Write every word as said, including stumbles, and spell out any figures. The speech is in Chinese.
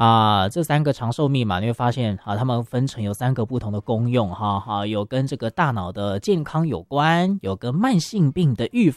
啊，这三个长寿密码你会发现啊，它们分成有三个不同的功用哈哈，有跟这个大脑的健康有关，有跟慢性病的预